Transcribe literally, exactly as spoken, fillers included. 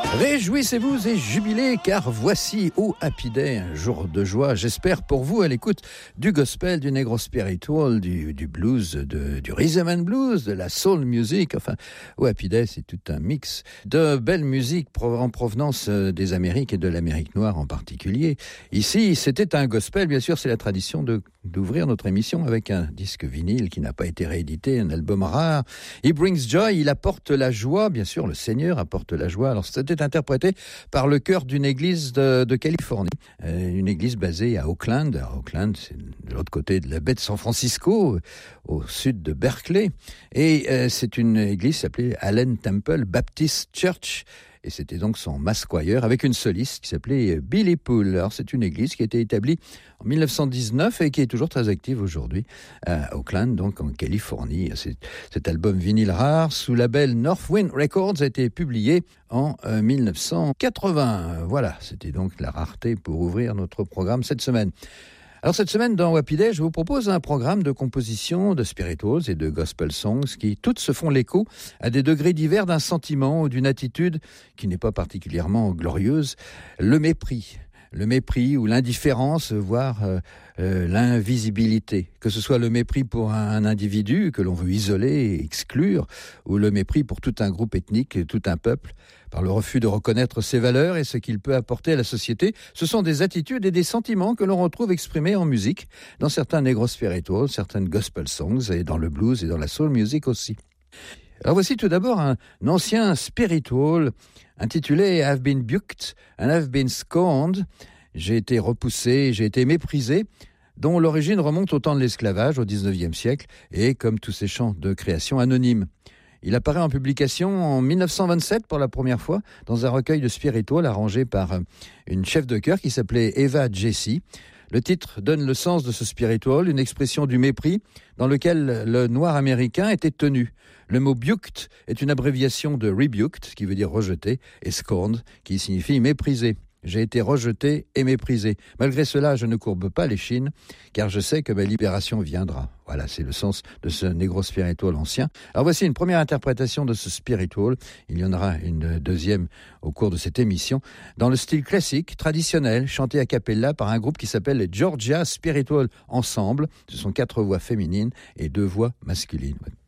Réjouissez-vous et jubilez, car voici au Happy Day, un jour de joie, j'espère pour vous, à l'écoute du gospel, du negro spiritual, du, du blues, de, du rhythm and blues, de la soul music. Enfin, au Happy Day, c'est tout un mix de belle musique en provenance des Amériques et de l'Amérique noire en particulier. Ici, c'était un gospel, bien sûr, c'est la tradition de, d'ouvrir notre émission avec un disque vinyle qui n'a pas été réédité, un album rare. He brings joy, il apporte la joie, bien sûr, le Seigneur apporte la joie. Alors, c'était interprété par le chœur d'une église de, de Californie, euh, une église basée à Oakland. À Oakland, c'est de l'autre côté de la baie de San Francisco, au sud de Berkeley. Et euh, c'est une église qui s'appelait Allen Temple Baptist Church. Et c'était donc son mass choir avec une soliste qui s'appelait Billy Poole. Alors c'est une église qui a été établie en dix-neuf cent dix-neuf et qui est toujours très active aujourd'hui à Oakland, donc en Californie. C'est, cet album vinyle rare sous label Northwind Records a été publié en euh, dix-neuf cent quatre-vingts. Voilà, c'était donc la rareté pour ouvrir notre programme cette semaine. Alors cette semaine dans Happy Day, je vous propose un programme de composition de spirituals et de gospel songs qui toutes se font l'écho à des degrés divers d'un sentiment ou d'une attitude qui n'est pas particulièrement glorieuse, le mépris. Le mépris ou l'indifférence, voire euh, euh, l'invisibilité. Que ce soit le mépris pour un individu que l'on veut isoler et exclure, ou le mépris pour tout un groupe ethnique, tout un peuple, par le refus de reconnaître ses valeurs et ce qu'il peut apporter à la société. Ce sont des attitudes et des sentiments que l'on retrouve exprimés en musique, dans certains negro spirituals, certaines gospel songs, et dans le blues et dans la soul music aussi. Alors voici tout d'abord un ancien spiritual intitulé I've been buked and I've been scorned. J'ai été repoussé, j'ai été méprisé, dont l'origine remonte au temps de l'esclavage, au dix-neuvième siècle, et comme tous ces chants de création anonymes. Il apparaît en publication en dix-neuf cent vingt-sept pour la première fois dans un recueil de spiritual arrangé par une chef de chœur qui s'appelait Eva Jessie. Le titre donne le sens de ce spiritual, une expression du mépris dans lequel le noir américain était tenu. Le mot buked est une abréviation de rebuked, qui veut dire rejeté, et scorned, qui signifie méprisé. J'ai été rejeté et méprisé. Malgré cela, je ne courbe pas l'échine, car je sais que ma libération viendra. Voilà, c'est le sens de ce negro spiritual ancien. Alors voici une première interprétation de ce spiritual. Il y en aura une deuxième au cours de cette émission, dans le style classique, traditionnel, chanté a cappella par un groupe qui s'appelle les Georgia Spiritual Ensemble. Ce sont quatre voix féminines et deux voix masculines.